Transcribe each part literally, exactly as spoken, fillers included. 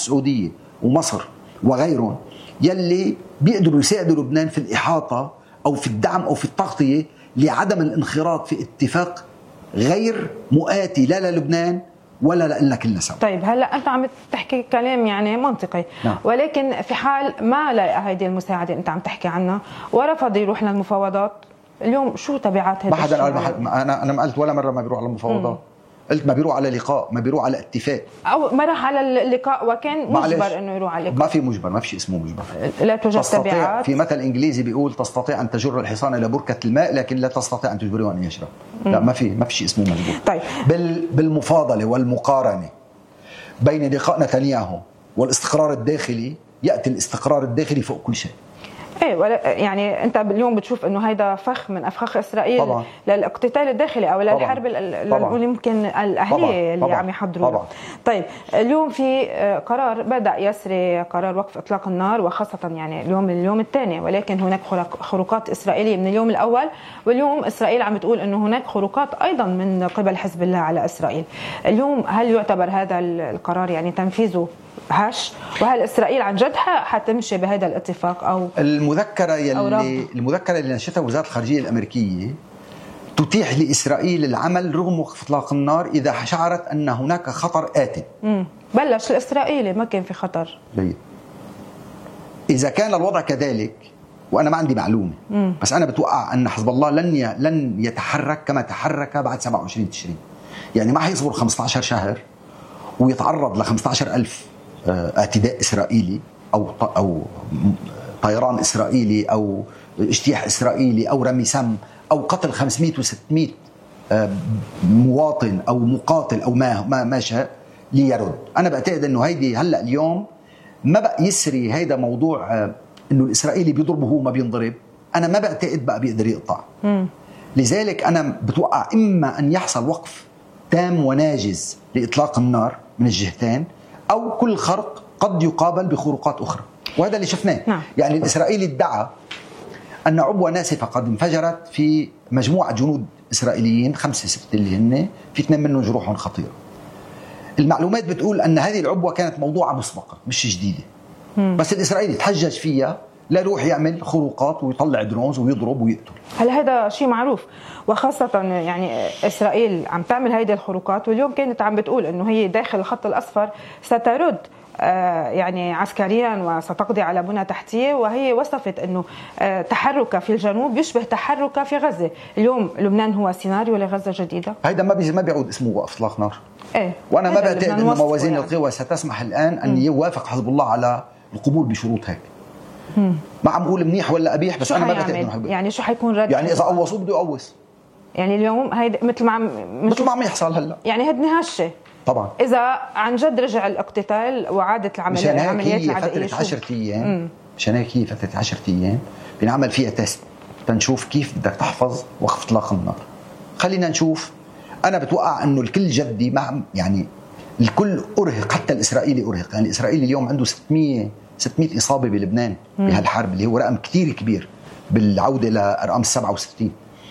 السعودية ومصر وغيرهم يلي بيقدروا يساعدوا لبنان في الإحاطة أو في الدعم أو في التغطية لعدم الانخراط في اتفاق غير مؤاتي لا للبنان ولا لنا كلنا سوا. طيب هلا انت عم تحكي كلام يعني منطقي، نعم. ولكن في حال ما لقى هيدي المساعده انت عم تحكي عنها ورفض يروح للمفاوضات، اليوم شو تبعات هذا؟ ما حدا قال انا انا ما قلت ولا مره ما بيروح على المفاوضات، قلت ما بيروح على لقاء، ما بيروح على اتفاق، او ما راح على اللقاء وكان مجبر انه يروح على اللقاء. ما في مجبر، ما في شيء اسمه مجبر. لا توجد تبعات. في مثل انجليزي بيقول تستطيع ان تجر الحصان الى بركه الماء لكن لا تستطيع ان تجبره ان يشرب. لا ما في ما في شيء اسمه مجبور. طيب بال بالمفاضله والمقارنه بين لقاء نتنياهو والاستقرار الداخلي، ياتي الاستقرار الداخلي فوق كل شيء. ايه ولا يعني انت اليوم بتشوف انه هيدا فخ من افخاخ اسرائيل طبعا. للاقتتال الداخلي او للحرب اللي ممكن الاهليه اللي عم يحضروا. طبعا. طيب اليوم في قرار بدا يسري قرار وقف اطلاق النار، وخاصه يعني اليوم اليوم الثاني، ولكن هناك خروقات اسرائيليه من اليوم الاول، واليوم اسرائيل عم بتقول انه هناك خروقات ايضا من قبل حزب الله على اسرائيل. اليوم هل يعتبر هذا القرار يعني تنفيذه هش؟ وهل اسرائيل عن جد حتمشي بهذا الاتفاق او المذكره يلي المذكره اللي نشرتها وزاره الخارجيه الامريكيه تتيح لاسرائيل العمل رغم وقف اطلاق النار اذا شعرت ان هناك خطر آت. امم بلش الاسرائيلي ما كان في خطر. جيد. اذا كان الوضع كذلك وانا ما عندي معلومه، مم. بس انا بتوقع ان حزب الله لن ي... لن يتحرك كما تحرك بعد سبعة وعشرين تشرين، يعني ما حيصبر خمسة عشر شهر ويتعرض ل خمسة عشر ألف اعتداء اسرائيلي او او طيران اسرائيلي او اجتياح اسرائيلي او رمي سم او قتل خمسمئة وستمئة مواطن او مقاتل او ما ما ما شاء ليرد. انا بعتقد انه هيدي هلا اليوم ما بقى يسري هيدا موضوع انه الاسرائيلي بيضرب وهو ما بينضرب، انا ما بعتقد بقى بيقدر يقطع. م. لذلك انا بتوقع اما ان يحصل وقف تام وناجز لاطلاق النار من الجهتين، او كل خرق قد يقابل بخروقات اخرى، وهذا اللي شفناه. نعم. يعني الاسرائيلي ادعى ان عبوه ناسفه قد انفجرت في مجموعه جنود اسرائيليين خمسه سته اللي هن في اثنين منهم جروحهم خطيره. المعلومات بتقول ان هذه العبوه كانت موضوعه مسبقه مش جديده. مم. بس الاسرائيلي تحجج فيها ليروح يعمل خروقات ويطلع درونز ويضرب ويقتل. هل هذا شيء معروف؟ وخاصة يعني إسرائيل عم تعمل هيدي الخروقات، واليوم كانت عم بتقول إنه هي داخل الخط الأصفر سترد آه يعني عسكريا وستقضي على بنى تحتية، وهي وصفت إنه آه تحركها في الجنوب يشبه تحركها في غزة. اليوم لبنان هو سيناريو لغزة جديدة. هيدا ما ما بيعود اسمه وقف اطلاق نار. إيه؟ وأنا ما بعتقد إنه موازين يعني. القوى ستسمح الآن أن يوافق حزب الله على القبول بشروط هيك. ما عم بقول منيح ولا قبيح، بس انا ما بعتقد انه حيكون. يعني شو حيكون رد؟ يعني اذا قوصوا بده يقوص. يعني اليوم هيدا مثل ما عم مثل ما عم يحصل هلا، يعني هدني هشه طبعا. اذا عن جد رجع الاقتتال وعادت العمليات العمليات العاديه فتره عشرة ايام، مشان هيك هي فتره عشرة ايام بنعمل فيها تيست تنشوف كيف بدك تحفظ وقف اطلاق النار. خلينا نشوف. انا بتوقع انه الكل جدي، مع يعني الكل ارهق، حتى الاسرائيلي ارهق. يعني الاسرائيلي اليوم عنده ستمئة ستمئة إصابة بلبنان مم. بهالحرب اللي هو رقم كتير كبير بالعودة لأرقام السبعة وستين.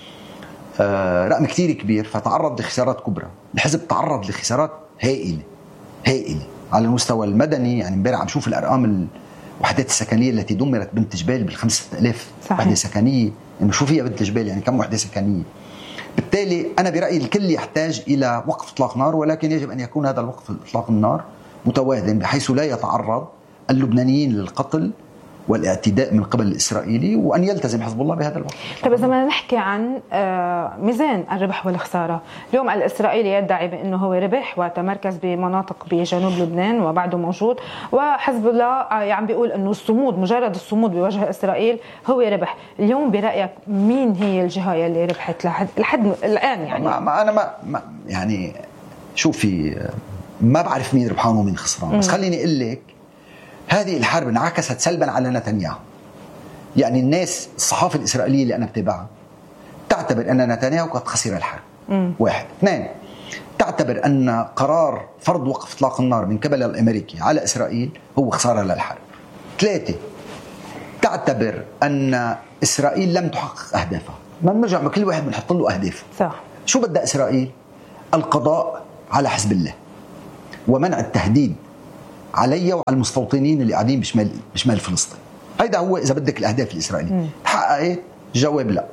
آه رقم كتير كبير، فتعرض لخسارات كبرى. الحزب تعرض لخسارات هائلة هائلة على المستوى المدني. يعني امبارح عم شوف الأرقام الوحدات السكنية التي دمرت بنت جبال بالخمسة آلاف وحدة سكنية. يعني شو فيها بنت جبال؟ يعني كم وحدة سكنية؟ بالتالي أنا برأيي الكل يحتاج إلى وقف إطلاق نار، ولكن يجب أن يكون هذا الوقف إطلاق النار متوازن بحيث لا يتعرض اللبنانيين للقتل والاعتداء من قبل الإسرائيلي، وأن يلتزم حزب الله بهذا الوقت. طيب إذا بدنا نحكي عن ميزان الربح والخسارة، اليوم الإسرائيلي يدعي بأنه هو ربح وتمركز بمناطق بجنوب لبنان وبعده موجود، وحزب الله عم بيقول أنه الصمود، مجرد الصمود بوجه إسرائيل هو ربح. اليوم برأيك مين هي الجهة اللي ربحت لحد, لحد الآن؟ يعني ما ما أنا ما, ما يعني شوفي ما بعرف مين ربحان ومين خسران، بس خليني أقول لك هذه الحرب انعكست سلبا على نتنياهو. يعني الناس، الصحافة الإسرائيلية اللي أنا بتابعها تعتبر أن نتنياهو قد خسر الحرب. مم. واحد. اثنين، تعتبر أن قرار فرض وقف إطلاق النار من قبل الأمريكي على إسرائيل هو خسارة للحرب. ثلاثة، تعتبر أن إسرائيل لم تحقق أهدافها. ما بنرجع ما كل واحد بنحط له أهدافه. صح. شو بدأ إسرائيل؟ القضاء على حزب الله ومنع التهديد علي وعلى المستوطنين اللي قاعدين بشمال بشمال فلسطين. هيدا هو اذا بدك الاهداف الاسرائيليه. تحققت؟ جواب لا.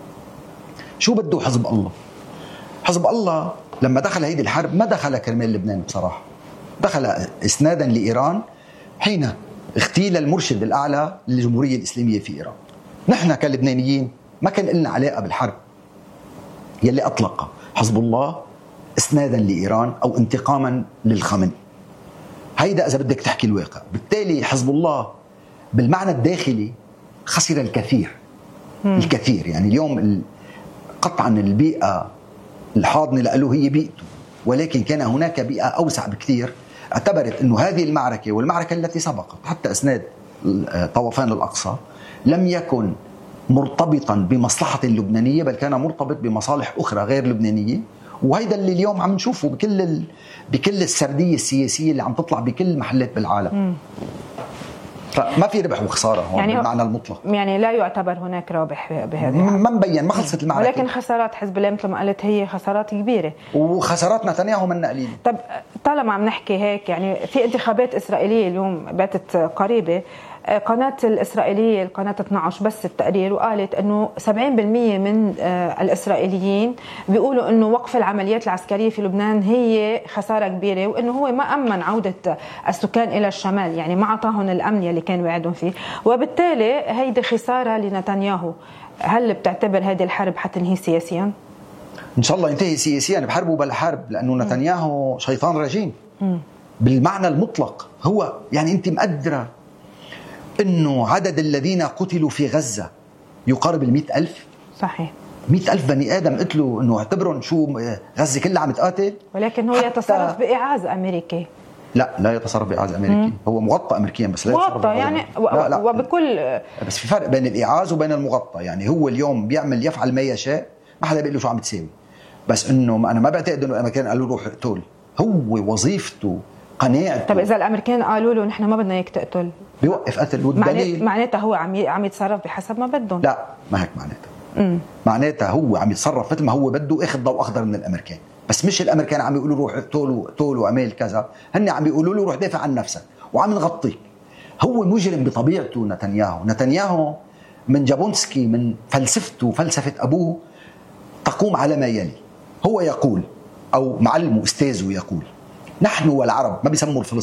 شو بده حزب الله؟ حزب الله لما دخل هيدي الحرب ما دخل كرمال لبنان بصراحه، دخل اسنادا لايران حين اغتيل المرشد الاعلى للجمهوريه الاسلاميه في ايران. نحن كلبنانيين ما كان لنا علاقه بالحرب يلي اطلقها حزب الله اسنادا لايران او انتقاما للخامنئي. هيدا اذا بدك تحكي الواقع. بالتالي حزب الله بالمعنى الداخلي خسر الكثير. مم. الكثير يعني اليوم قطعا البيئه الحاضنه له هي بيئته، ولكن كان هناك بيئه اوسع بكثير اعتبرت انه هذه المعركه والمعركه التي سبقت حتى اسناد طوفان الاقصى لم يكن مرتبطا بمصلحه اللبنانيه، بل كان مرتبط بمصالح اخرى غير لبنانيه. وهيدا اللي اليوم عم نشوفه بكل ال... بكل السرديه السياسيه اللي عم تطلع بكل المحلات بالعالم. مم. فما في ربح وخساره هون يعني بالمعنى المطلق. يعني لا يعتبر هناك رابح بهذه ما مبين، ما خلصت المعركه. ولكن خسارات حزب الله مثل ما قلت هي خسارات كبيره، وخسارات نتنياهو منا قليله. طب طالما عم نحكي هيك، يعني في انتخابات اسرائيليه اليوم باتت قريبه، قناة الإسرائيلية القناة اثني عشر بس التقرير وقالت أنه سبعين بالمئة من الإسرائيليين بيقولوا أنه وقف العمليات العسكرية في لبنان هي خسارة كبيرة، وأنه هو ما أمن عودة السكان إلى الشمال، يعني ما أعطاهم الأمن اللي كان وعدهم فيه، وبالتالي هيدي خسارة لنتنياهو. هل بتعتبر هذه الحرب حتنهي سياسيا؟ إن شاء الله ينتهي سياسيا بحرب بلا حرب، لأنه نتنياهو شيطان رجيم بالمعنى المطلق. هو يعني أنت مقدرة إنه عدد الذين قتلوا في غزة يقارب المئة ألف. صحيح. مئة ألف بني آدم قتلوا، إنه اعتبروا شو غزة كلها عم تقاتل. ولكن هو يتصرف بإعاز أمريكي. لا لا يتصرف بإعاز أمريكي. مم. هو مغطى أمريكيا بس لا مغطى يعني لا لا. وبكل بس في فرق بين الإعاز وبين المغطى. يعني هو اليوم بيعمل يفعل ما يشاء، ما حدا بيقول له شو عم تساوي، بس إنه أنا ما بعتقد إنه الأمريكان قالوا له روح اقتل. هو وظيفته قناعته. طب إذا الأمريكان قالوا له نحن ما بدنا إياك تقتل، بيوقف قتل. والدليل معناتها هو عم عم يتصرف بحسب ما بدهم. لا ما هيك معناتها. معناتها هو عم يتصرف مثل ما هو بده، اخذ ضوء اخضر من الامريكان. بس مش الامريكان عم يقولوا روح اقتلوا اقتلوا واعمل كذا، هن عم يقولوا له روح دافع عن نفسك وعم نغطيك. هو مجرم بطبيعته نتنياهو. نتنياهو من جابونسكي من فلسفته فلسفه ابوه تقوم على ما يلي. هو يقول او معلمه استاذه يقول نحن والعرب، ما بيسموا